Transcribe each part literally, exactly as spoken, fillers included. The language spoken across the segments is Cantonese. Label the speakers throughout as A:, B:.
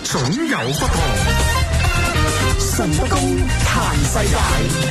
A: 總有不同。
B: 順德公彈世界。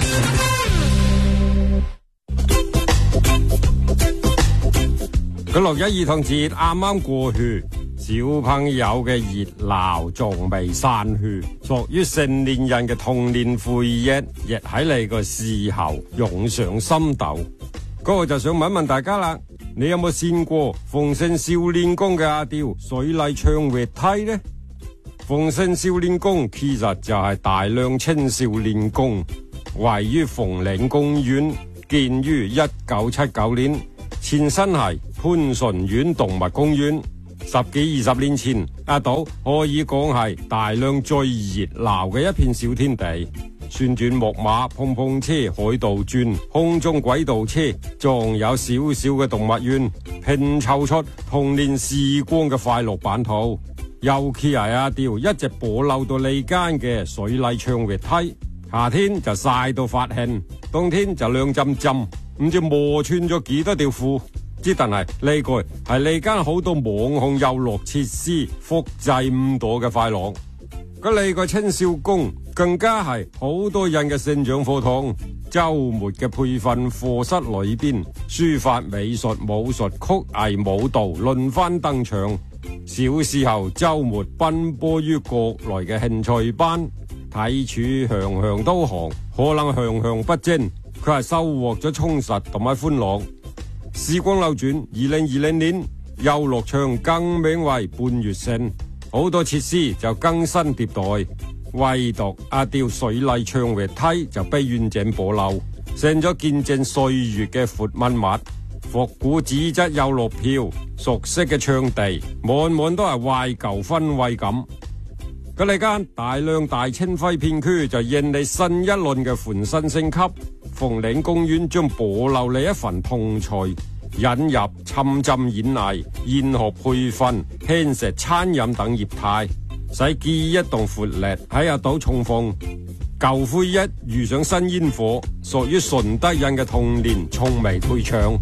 C: 個六一兒童節啱啱過去，小朋友嘅熱鬧仲未散去，屬於成年人嘅童年回憶，亦喺你個時候湧上心頭。嗰個就想問問大家啦，你有冇見過鳳盛少年宮嘅阿刁水麗唱滑梯呢？鳳盛少年宮其實就係大良青少年宮，位於鳳嶺公園，建於一九七九年，前身係潘順苑動物公園。十幾二十年前，阿島可以講係大良最熱鬧嘅一片小天地。旋轉木馬、碰碰車、海盜轉、空中軌道車，仲有小小嘅動物園，拼湊出童年時光嘅快樂版圖。尤其係阿刁一直保留到呢間嘅水麗唱滑梯，夏天就曬到發興，冬天就涼浸浸，唔知磨穿咗幾多條褲。之但係呢個係呢間好多網紅遊樂設施複製唔到嘅快樂。咁呢個青少宮更加係好多人嘅成長課堂，周末嘅培訓課室裏邊，書法、美術、武術、曲藝、舞蹈輪番登場。小時候周末奔波於國內嘅興趣班，睇處樣樣都行，可能樣樣不精，佢係收穫咗充實同埋歡樂。時光流轉，二零二零年遊樂場更名為半月星，好多設施就更新迭代，唯獨阿刁水麗唱滑梯就被完整保留，成咗見證歲月嘅活文物。復古紙質遊樂票，熟悉嘅場地，滿滿都係懷舊氛圍感。咁呢間大良大清輝片區就迎嚟新一輪嘅翻新升級。鳳嶺公園將保留你一份童趣，引入沉浸演藝、研學培訓、輕食餐飲等業態，使記憶同活力喺阿島重逢。舊灰一遇上新煙火，屬於順德人嘅童年從未退場。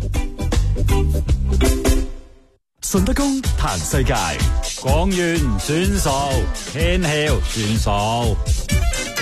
D: 順德公彈世界，講完算數，天曉算數。